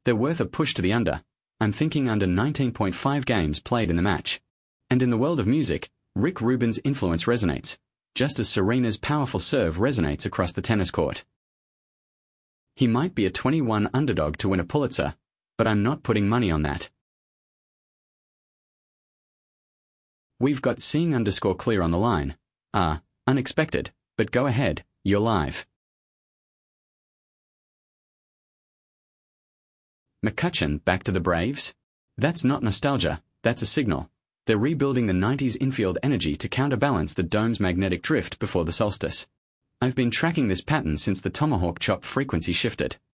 They're worth a push to the under. I'm thinking under 19.5 games played in the match. And in the world of music, Rick Rubin's influence resonates, just as Serena's powerful serve resonates across the tennis court. He might be a 21 underdog to win a Pulitzer, but I'm not putting money on that. We've got seeing_clear on the line. Unexpected, but go ahead, you're live. McCutchen back to the Braves? That's not nostalgia, that's a signal. They're rebuilding the 90s infield energy to counterbalance the dome's magnetic drift before the solstice. I've been tracking this pattern since the tomahawk chop frequency shifted.